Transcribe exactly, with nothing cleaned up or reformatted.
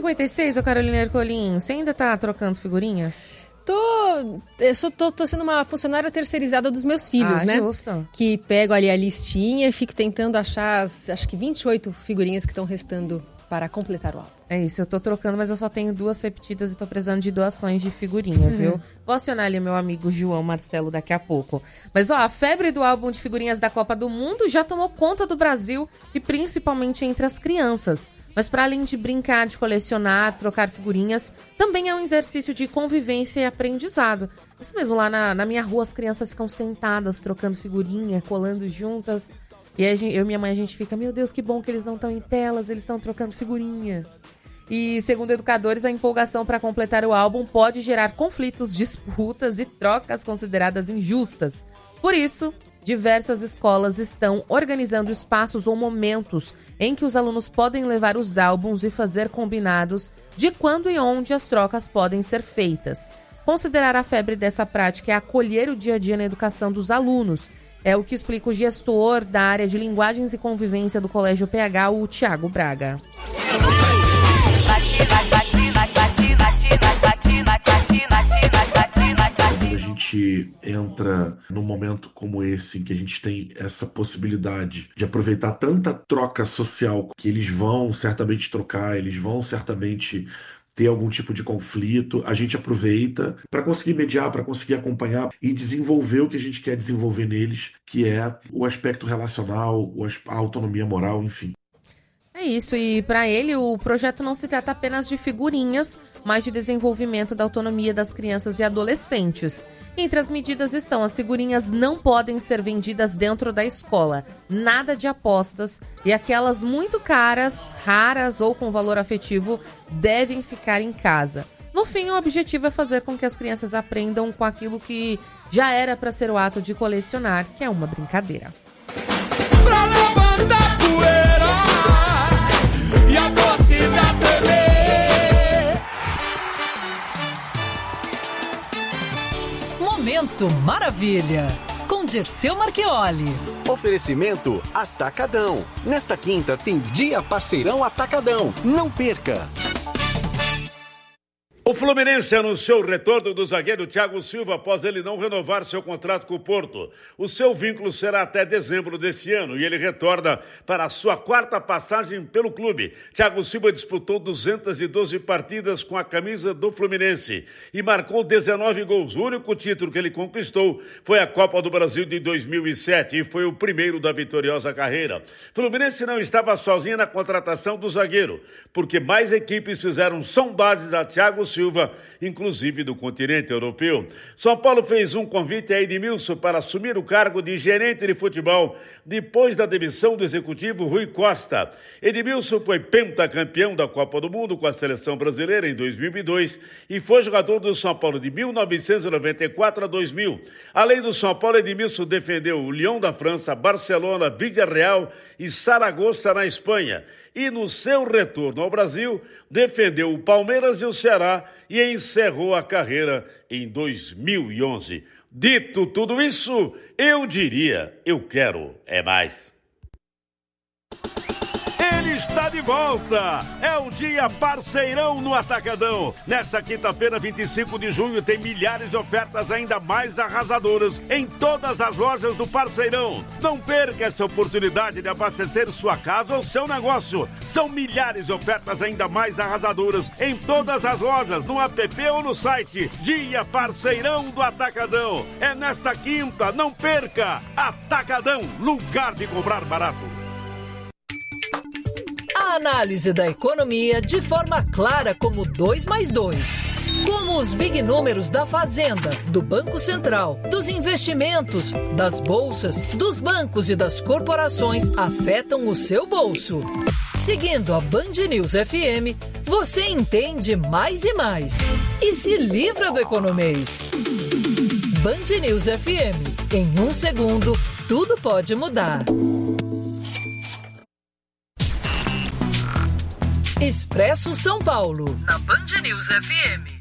cinquenta e seis, ô Carolina Ercolim, você ainda tá trocando figurinhas? Tô, eu só tô, tô sendo uma funcionária terceirizada dos meus filhos, ah, né? Justo. Que pego ali a listinha e fico tentando achar as, acho que vinte e oito figurinhas que estão restando para completar o álbum. É isso, eu tô trocando, mas eu só tenho duas repetidas e tô precisando de doações de figurinha, uhum. viu? Vou acionar ali meu amigo João Marcelo daqui a pouco. Mas ó, a febre do álbum de figurinhas da Copa do Mundo já tomou conta do Brasil e principalmente entre as crianças. Mas para além de brincar, de colecionar, trocar figurinhas, também é um exercício de convivência e aprendizado. Isso mesmo, lá na, na minha rua as crianças ficam sentadas, trocando figurinha, colando juntas. E aí eu e minha mãe, a gente fica, meu Deus, que bom que eles não estão em telas, eles estão trocando figurinhas. E segundo educadores, a empolgação para completar o álbum pode gerar conflitos, disputas e trocas consideradas injustas. Por isso, diversas escolas estão organizando espaços ou momentos em que os alunos podem levar os álbuns e fazer combinados de quando e onde as trocas podem ser feitas. Considerar a febre dessa prática é acolher o dia a dia na educação dos alunos. É o que explica o gestor da área de linguagens e convivência do Colégio P H, o Thiago Braga. Quando a gente entra num momento como esse, em que a gente tem essa possibilidade de aproveitar tanta troca social, que eles vão certamente trocar, eles vão certamente ter algum tipo de conflito, a gente aproveita para conseguir mediar, para conseguir acompanhar e desenvolver o que a gente quer desenvolver neles, que é o aspecto relacional, a autonomia moral, enfim. É isso, e para ele o projeto não se trata apenas de figurinhas, mas de desenvolvimento da autonomia das crianças e adolescentes. Entre as medidas estão: as figurinhas não podem ser vendidas dentro da escola, nada de apostas, e aquelas muito caras, raras ou com valor afetivo devem ficar em casa. No fim, o objetivo é fazer com que as crianças aprendam com aquilo que já era para ser o ato de colecionar, que é uma brincadeira. Pra levantar poeira e a torcida tremer. Momento Maravilha, com Dirceu Marchioli. Oferecimento Atacadão. Nesta quinta tem Dia Parceirão Atacadão. Não perca! O Fluminense anunciou o retorno do zagueiro Thiago Silva após ele não renovar seu contrato com o Porto. O seu vínculo será até dezembro desse ano e ele retorna para a sua quarta passagem pelo clube. Thiago Silva disputou duzentas e doze partidas com a camisa do Fluminense e marcou dezenove gols. O único título que ele conquistou foi a Copa do Brasil de dois mil e sete e foi o primeiro da vitoriosa carreira. Fluminense não estava sozinho na contratação do zagueiro, porque mais equipes fizeram sondagens a Thiago Silva Silva, inclusive do continente europeu. São Paulo fez um convite a Edmilson para assumir o cargo de gerente de futebol depois da demissão do executivo Rui Costa. Edmilson foi pentacampeão da Copa do Mundo com a seleção brasileira em dois mil e dois e foi jogador do São Paulo de mil novecentos e noventa e quatro a dois mil. Além do São Paulo, Edmilson defendeu o Lyon da França, Barcelona, Villarreal e Saragossa na Espanha. E no seu retorno ao Brasil, defendeu o Palmeiras e o Ceará e encerrou a carreira em dois mil e onze. Dito tudo isso, eu diria, eu quero é mais. Ele está de volta! É o Dia Parceirão no Atacadão. Nesta quinta-feira, vinte e cinco de junho, tem milhares de ofertas ainda mais arrasadoras em todas as lojas do Parceirão. Não perca essa oportunidade de abastecer sua casa ou seu negócio. São milhares de ofertas ainda mais arrasadoras em todas as lojas, no app ou no site. Dia Parceirão do Atacadão. É nesta quinta, não perca! Atacadão, lugar de comprar barato. A análise da economia de forma clara como dois mais dois. Como os big números da Fazenda, do Banco Central, dos investimentos, das bolsas, dos bancos e das corporações afetam o seu bolso. Seguindo a Band News F M, você entende mais e mais. E se livra do economês. Band News F M. Em um segundo, tudo pode mudar. Expresso São Paulo, na Band News F M.